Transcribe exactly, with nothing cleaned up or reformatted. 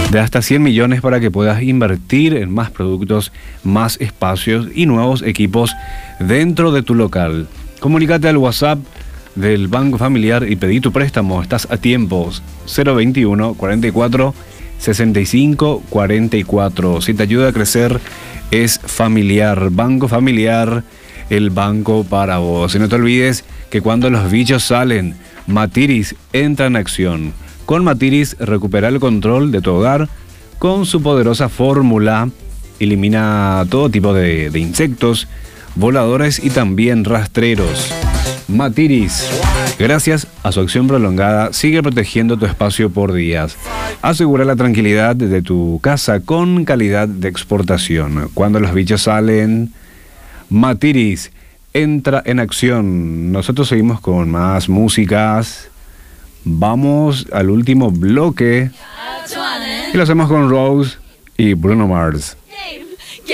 de hasta cien millones para que puedas invertir en más productos, más espacios y nuevos equipos dentro de tu local. Comunícate al WhatsApp del Banco Familiar y pedí tu préstamo. Estás a tiempo. cero veintiuno, cuarenta y cuatro, sesenta y cinco, cuarenta y cuatro. Si te ayuda a crecer, es Familiar. Banco Familiar, el banco para vos. Y no te olvides que cuando los bichos salen, Matiris entra en acción. Con Matiris recupera el control de tu hogar con su poderosa fórmula. Elimina todo tipo de, de insectos, voladores y también rastreros. Matiris, gracias a su acción prolongada, sigue protegiendo tu espacio por días. Asegura la tranquilidad de tu casa con calidad de exportación. Cuando los bichos salen, Matiris entra en acción. Nosotros seguimos con más músicas. Vamos al último bloque y lo hacemos con Rose y Bruno Mars.